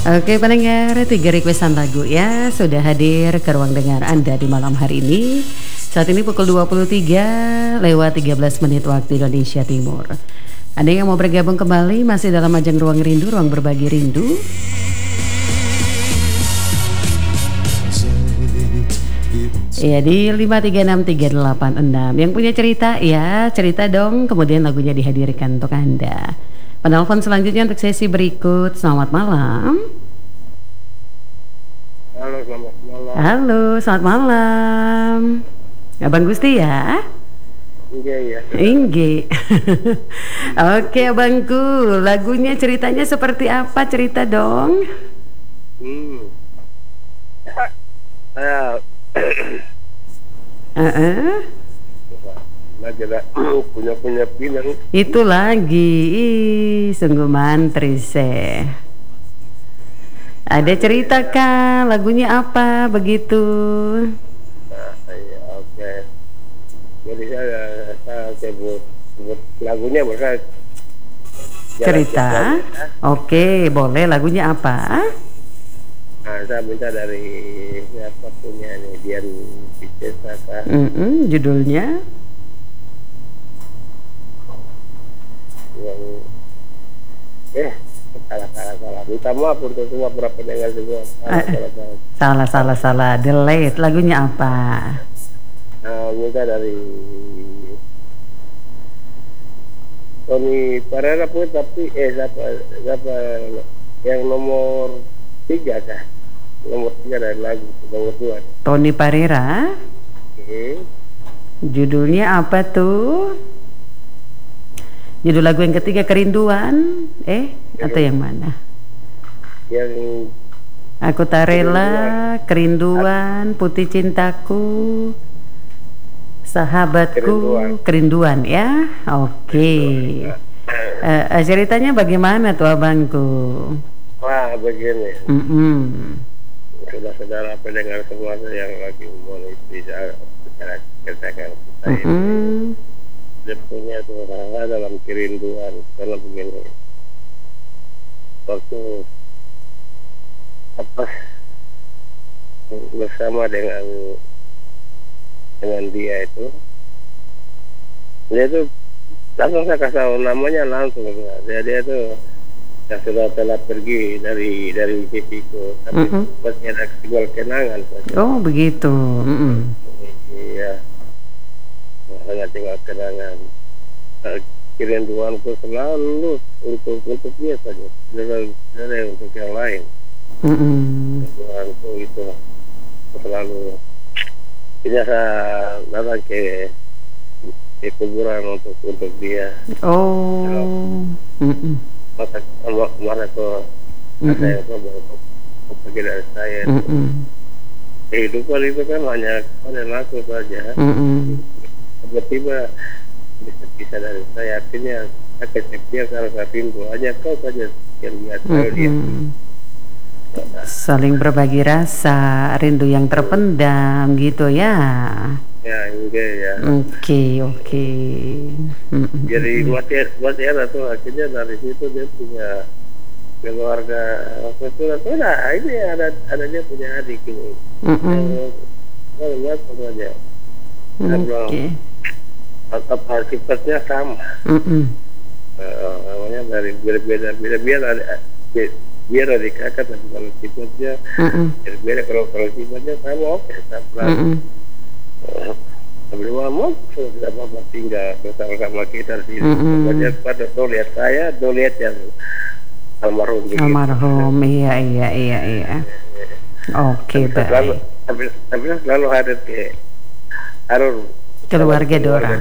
Oke pendengar, 3 requestan lagu ya sudah hadir ke ruang dengar Anda di malam hari ini. Saat ini pukul 23 lewat 13 menit waktu Indonesia Timur. Ada yang mau bergabung kembali masih dalam ajang Ruang Rindu, ruang berbagi rindu. Ya di 5363886. Yang punya cerita ya cerita dong, kemudian lagunya dihadirkan untuk Anda. Penelpon selanjutnya untuk sesi berikut. Selamat malam. Halo, selamat malam. Halo, selamat malam. Abang Gusti ya? Iya. Inggi. Oke abangku, lagunya ceritanya seperti apa? Cerita dong. Lagi ada punya pinang. Itu lagi, sungguh mantri seh. Ada cerita kah? Lagunya apa begitu? Iya, oke. Jadi saya buat lagunya bisa cerita. Oke, boleh. Lagunya apa? Nah, saya minta dari siapa punya nih, Dian Piscesa. Judulnya? Yang salah. Minta maaf untuk semua para pendengar semua. Salah. Delete. Lagunya apa? Minta dari Tony Parera pun, tapi siapa yang nomor 3 kah? Nomor 3 dari lagu nomor 2. Tony Parera. Judulnya apa tuh? Judul lagu yang ketiga Kerinduan. Atau yang mana? Yang Aku tak rela, Kerinduan, Putih Cintaku, Sahabatku, Kerinduan ya. Oke. Ceritanya bagaimana tuh abangku? Wah begini. Saudara-saudara pendengar semua yang lagi mau bicara ceritakan kita ini. Dia punya tuh dalam kerinduan karena begini. Waktu bersama dengan dia itu, dia tuh langsung saya kasih tahu namanya langsung. Dia tuh yang sudah telah pergi dari sisiku, tapi masih ada sebuah kenangan saja. Oh begitu. Iya, hanya tinggal kenangan. Kerinduanku selalu untuk dia saja, tidak untuk yang lain. Kerinduanku itu selalu biasa datang ke kuburan untuk dia. Masa kok ada yang pergi dari saya. Kehidupan itu kan hanya aku saja. Tiba-tiba bisa dari saya, artinya saya setia karena saya rindu. Hanya kau saja yang lihat dia. Saling berbagi rasa, rindu yang terpendam gitu ya. Ya, enggak ya. Oke. Jadi buat era tuh akhirnya dari situ dia punya keluarga. Ini ada dia punya adik ini. Lihat saja. Apa sifatnya sama. Namanya dari berbeda biar adik kakak, tapi kalau sifatnya berbeda, kalau sifatnya sama oke. Sebelum mau sudah bapak tinggal bersama kita di sini. Banyak pada lihat saya, lihat yang almarhum. Almarhum, iya. Oke, baik. Tapi selalu hadir ke Harun. Keluarga Dora.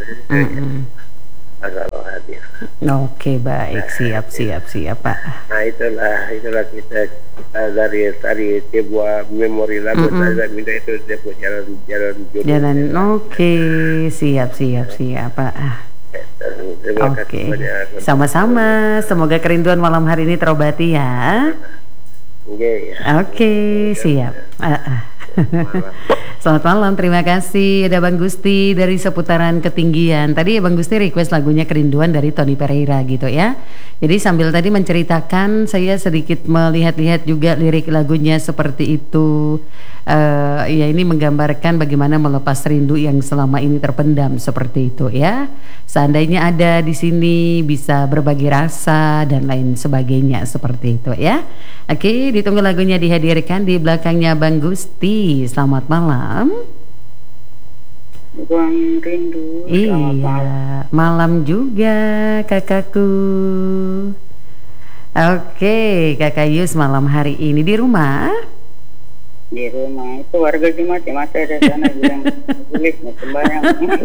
Selalu hadir. Oke, baik. Siap Pak. Nah itulah kita dari sebuah memori lagu saya minta itu dia punya jalan. Oke, siap Pak. Oke, sama-sama. Semoga kerinduan malam hari ini terobati ya. Oke, siap. Selamat malam, terima kasih. Ada Bang Gusti dari seputaran ketinggian. Tadi Bang Gusti request lagunya Kerinduan dari Tony Pereira gitu ya. Jadi sambil tadi menceritakan, saya sedikit melihat-lihat juga lirik lagunya seperti itu. Ya ini menggambarkan bagaimana melepas rindu yang selama ini terpendam seperti itu ya. Seandainya ada di sini bisa berbagi rasa dan lain sebagainya seperti itu ya. Oke, ditunggu lagunya dihadirkan di belakangnya Bang Gusti. Selamat malam. Ruang rindu. Iya, malam juga kakakku. Oke, Kakak Yus malam hari ini di rumah? Di rumah itu warga cuma ada sana bilang sulit sembarang.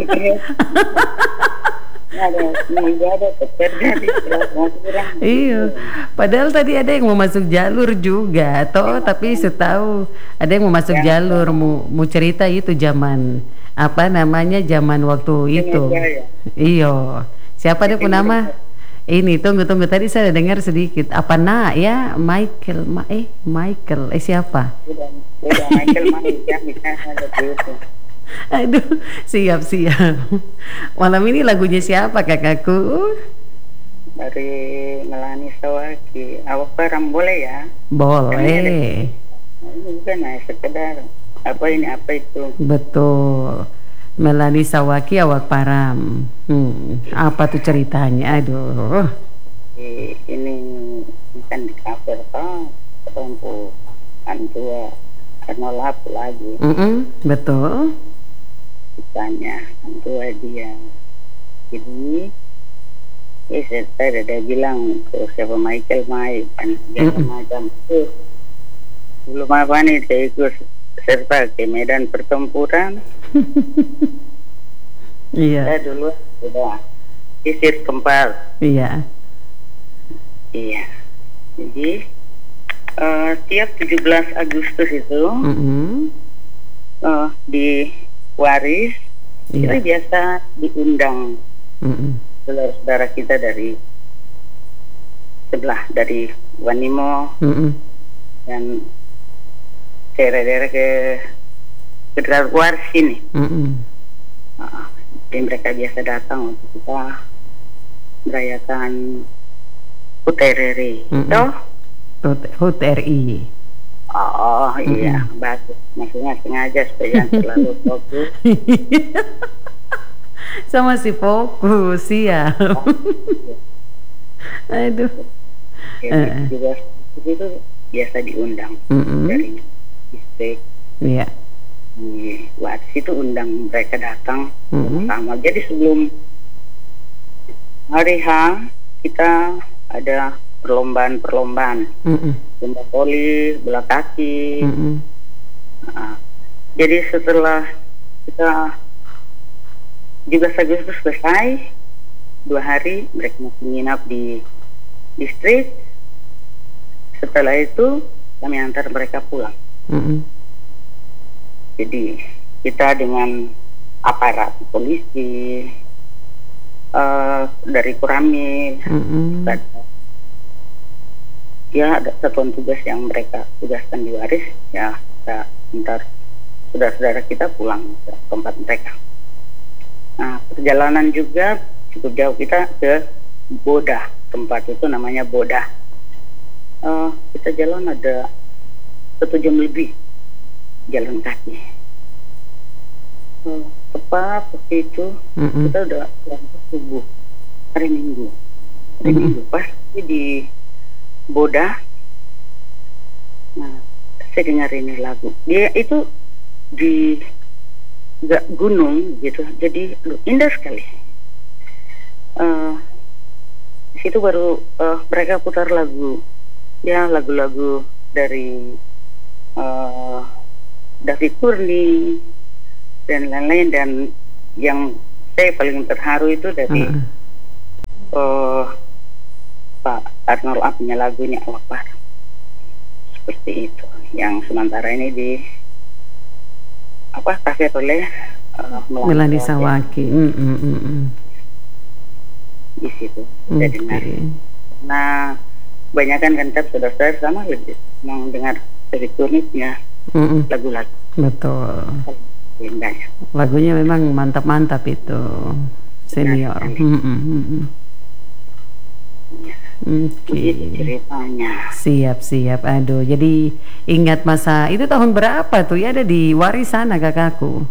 Ada pekerja di iya, padahal tadi ada yang mau masuk jalur juga, tapi setahu ada yang mau masuk jalur, mau cerita itu zaman apa namanya zaman waktu itu. Iyo, siapa dia pun nama? Ini tunggu tadi saya dengar sedikit apa ya Michael siapa? Udah Michael ya misalnya itu. Aduh, siap. Malam ini lagunya siapa kakakku? Dari Melani Sawaki. Awak Param boleh ya? Boleh. Ini bukan sekedar apa itu? Betul. Melani Sawaki Awak Param. Apa tuh ceritanya? Aduh. Ini kan di cover ketemu Antua Arnolap lagi. Betul. Tanya Antua dia. Jadi saya udah bilang ke siapa Michael kan macam itu. Belum apa nih saya ikut serta ke medan pertempuran. Iya. Saya dulu sudah sisir kempal. Iya. Jadi tiap 17 Agustus itu di Waris itu biasa diundang saudara-saudara kita dari sebelah dari Wanimo dan daerah-daerah ke dekat Waris ini. Jadi mereka biasa datang untuk kita merayakan HUT RRI. HUT RI. Oh iya, bagus. Maksudnya sengaja supaya terlalu fokus. Sama si fokus, siap. Aduh. Juga itu biasa diundang dari distrik. Iya. Di Waris itu undang mereka datang sama. Jadi sebelum hari H kita ada perlombaan lomba voli, bola kaki. Jadi setelah kita 17 Agustus selesai 2 hari mereka masih menginap di distrik. Setelah itu kami antar mereka pulang. Jadi kita dengan aparat polisi dari Kuramil ya ada satuan tugas yang mereka tugaskan di Waris, ya kita antar saudara-saudara kita pulang ke tempat mereka. Nah, perjalanan juga cukup jauh, kita ke Bodah, tempat itu namanya Bodah. Kita jalan ada 1 jam lebih jalan kaki. Tepat waktu itu kita udah subuh hari Minggu. Pasti di Bodah. Nah, saya dengar ini lagu. Dia itu di gunung gitu, jadi indah sekali. Di situ baru mereka putar lagu lagu-lagu dari David Kurni dan lain-lain, dan yang saya paling terharu itu dari Pak Arnold punya lagunya Awak Param. Seperti itu. Yang sementara ini di kafe oleh Melani Sawaki. Di situ. Saya dengar. Nah, kebanyakan kan saudara-saudara sama lebih mau dengar dari Kurni punya lagu-lagu. Betul. Linda ya. Lagunya memang mantap-mantap itu, senior. Oke. Ceritanya. Siap. Aduh, jadi ingat masa itu tahun berapa tuh ya, ada di Waris sana kakakku?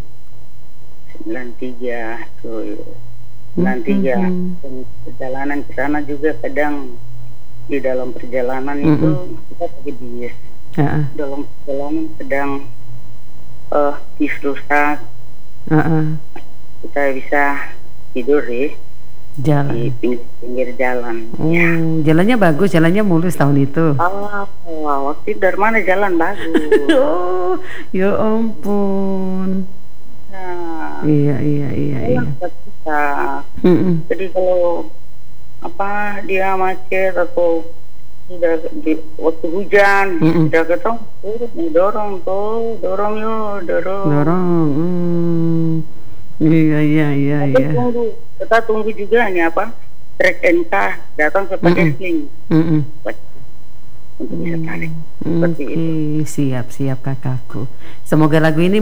93 tuh. 93. Perjalanan ke sana juga kadang di dalam perjalanan itu kita pergi bis. Dalam perjalanan sedang bis rusak. Kita bisa tidur di jalan, di pinggir jalan. Jalannya bagus, jalannya mulus tahun itu. Waktu itu dari mana jalan bagus. Ya ampun. Iya. Jadi kalau dia macet atau tidak di waktu hujan, tidak ketemu, dorong. Iya. Kita tunggu juga nih trek NK datang sebagai sling untuk bisa tarik. Seperti itu. Siap kakakku. Semoga lagu ini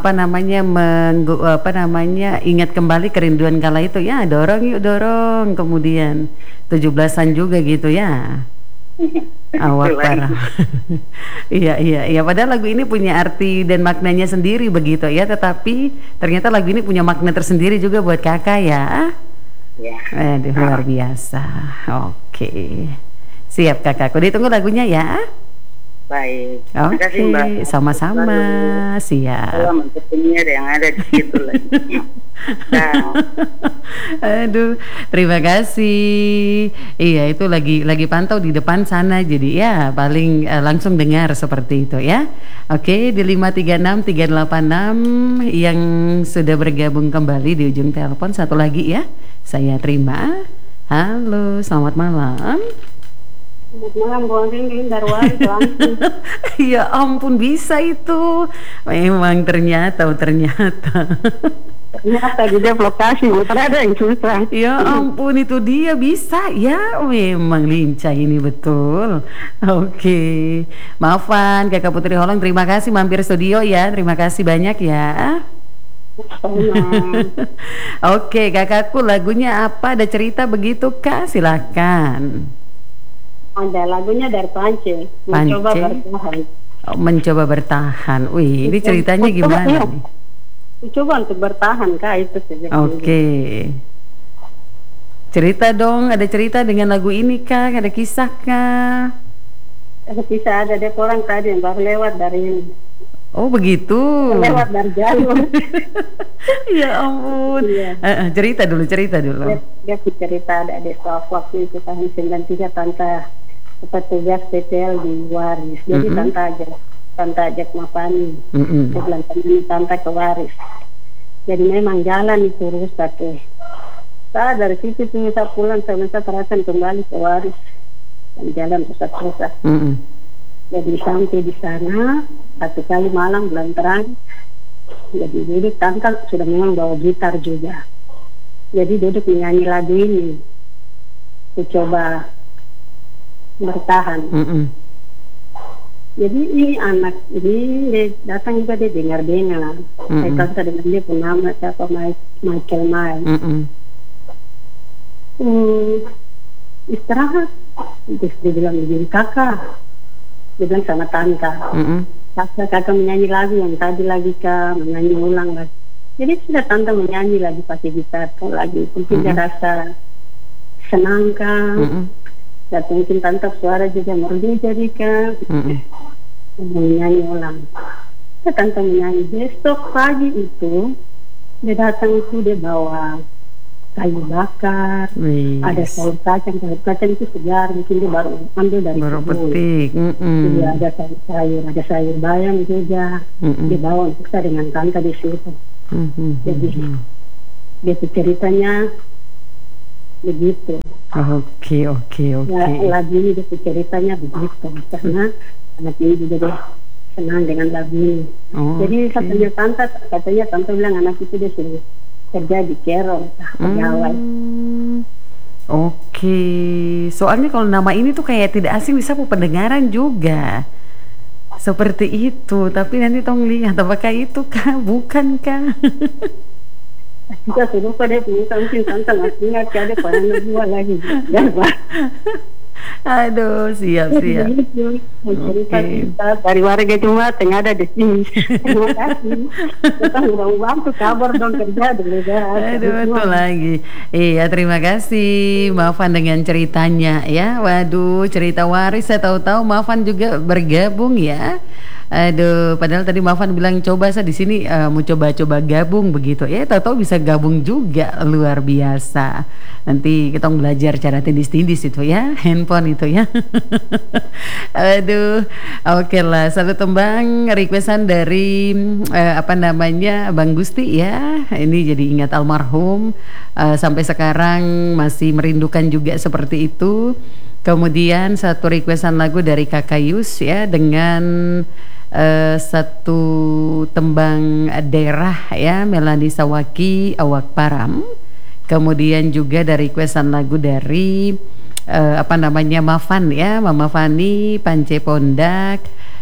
ingat kembali kerinduan kala itu ya. Dorong. Kemudian 17-an juga gitu ya. Awak parah. Iya. Padahal lagu ini punya arti dan maknanya sendiri begitu ya. Tetapi ternyata lagu ini punya makna tersendiri juga buat kakak ya. Aduh, luar biasa. Oke. Siap kakakku. Ditunggu lagunya ya. Baik. Oke. Sama-sama. Siap. Salam untuk penyiar yang ada di situ lagi. Aduh, terima kasih. Iya, itu lagi pantau di depan sana, jadi ya paling langsung dengar seperti itu ya. Oke, di 536-386 yang sudah bergabung kembali di ujung telepon, satu lagi ya. Saya terima. Halo, selamat malam. Selamat malam, Bu Andin dari Waris langsung. Ya ampun, bisa itu. Memang ternyata. Ternyata di lokasi, ternyata yang susah. Ya ampun, itu dia bisa ya. Memang lincah ini betul. Oke. Maafan Kakak Putri Holong, terima kasih mampir studio ya. Terima kasih banyak ya. Oke, kakakku, lagunya apa? Ada cerita begitu Kak? Silakan. Ada lagunya dari Pance, Mencoba Bertahan. Mencoba Bertahan. Wih, ini ceritanya gimana nih? Coba untuk bertahan Kak, itu sih. Oke. Cerita dong, ada cerita dengan lagu ini Kak? Ada kisah Kak? Ada kisah, ada orang tadi yang baru lewat dari ini. Oh begitu. Lewat dari jalur. Ya ampun. Cerita dulu. Dia cerita ada waktu itu tahun 93 tante petugas PTL di Waris. Jadi tante ajak Mapani. Dia bilang tante ke Waris. Jadi memang jalan itu rusak Saya dari situ tuh saya pulang, saya terasa kembali ke Waris. Dan jalan rusak. Jadi sampai di sana satu kali malam bulan terang. Jadi duduk, tante sudah memang bawa gitar juga. Jadi duduk menyanyi lagu ini. Aku coba bertahan. Jadi ini anak ini dia datang juga, dia dengar. Saya tante dengan dia pun nama siapa, Michael Miles. Istirahat. Terus dia bilang begini, kakak. Dia bilang sama tante. Kakak menyanyi lagu yang tadi lagi Kak, menyanyi ulang lagi. Jadi sudah tante menyanyi lagi pakai gitar lagi. Mungkin dia rasa senang Kak. Dan mungkin tante suara juga merdu jadi Kak. Menyanyi ulang. Tante menyanyi. Besok pagi itu dia datang itu, dia bawa kayu bakar, ada sayur kacang itu segar, mungkin dia baru ambil dari baru petik. Jadi ada sayur bayam juga, dia bawa untuk saya dengan tante di situ. Jadi dia ceritanya begitu. Oke. Lagu ini dia ceritanya begitu, karena anak ini juga dia senang dengan lagu ini. Jadi katanya tante bilang anak itu dia sudah kerja di Kerong, pegawai. Oke. Soalnya kalau nama ini tuh kayak tidak asing di sapu pendengaran juga. Seperti itu, tapi nanti tong lihat apakah itu kah, bukan kah? Kita suruh pada punya mungkin tante masih ingat ada pada dua lagi. Dan aduh, siap. Cerita kita dari warga cuma tengah ada di sini. Terima kasih. Kita udah bantu kabar dong kerja dulu ya. Aduh, betul lagi. Iya, terima kasih Maafan dengan ceritanya ya. Waduh, cerita waris saya tahu-tahu Maafan juga bergabung ya. Aduh, padahal tadi Maafan bilang coba saya di sini mau coba-coba gabung begitu. Ya, tahu-tahu bisa gabung juga, luar biasa. Nanti kita belajar cara tindis-tindis itu ya, handphone itu ya. Aduh, oke lah. Satu tembang requestan dari Bang Gusti ya. Ini jadi ingat almarhum. Sampai sekarang masih merindukan juga seperti itu. Kemudian satu requestan lagu dari Kakak Yus ya dengan satu tembang daerah ya, Melani Sawaki Awak Param. Kemudian juga dari requestan lagu dari Mafan ya, Mama Fani Pance Pondak.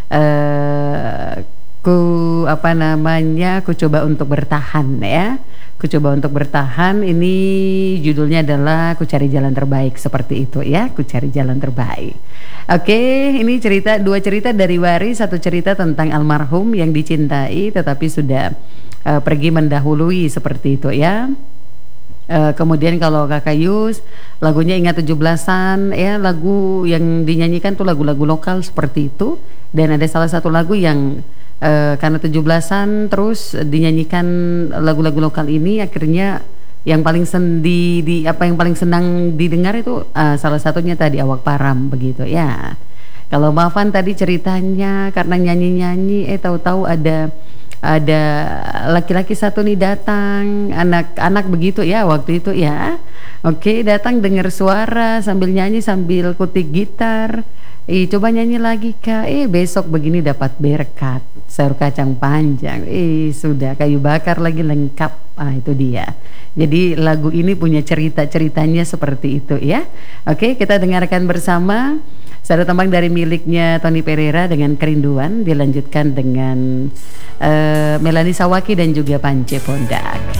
Ku coba untuk bertahan ya. Ku coba untuk bertahan, ini judulnya adalah Ku Cari Jalan Terbaik, seperti itu ya, Ku Cari Jalan Terbaik. Oke, ini dua cerita dari Waris, satu cerita tentang almarhum yang dicintai tetapi sudah pergi mendahului, seperti itu ya. Kemudian kalau Kakak Yus, lagunya Ingat 17-an ya, lagu yang dinyanyikan tuh lagu-lagu lokal seperti itu. Dan ada salah satu lagu yang karena 17-an terus dinyanyikan lagu-lagu lokal ini, akhirnya yang paling yang paling senang didengar itu salah satunya tadi Awak Param begitu ya. Kalau Maafan tadi ceritanya karena nyanyi-nyanyi tahu-tahu ada laki-laki satu nih datang, anak-anak begitu ya waktu itu ya. Oke, datang dengar suara sambil nyanyi sambil kutik gitar. Coba nyanyi lagi Kak. Besok begini dapat berkat, sayur kacang panjang. Sudah kayu bakar lagi lengkap. Itu dia. Jadi lagu ini punya ceritanya seperti itu ya. Oke, kita dengarkan bersama. Satu tembang dari miliknya Tony Pereira dengan Kerinduan, dilanjutkan dengan Melani Sawaki dan juga Pance Pondak.